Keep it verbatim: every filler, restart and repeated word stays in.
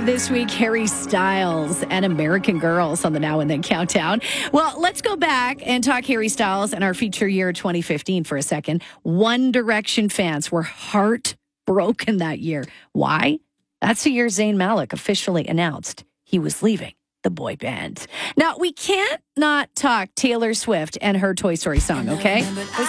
this week, Harry Styles and American Girls on the Now and Then Countdown. Well, let's go back and talk Harry Styles and our feature year twenty fifteen for a second. One Direction fans were heartbroken that year. Why? That's the year Zayn Malik officially announced he was leaving the boy band. Now, we can't not talk Taylor Swift and her Toy Story song, okay?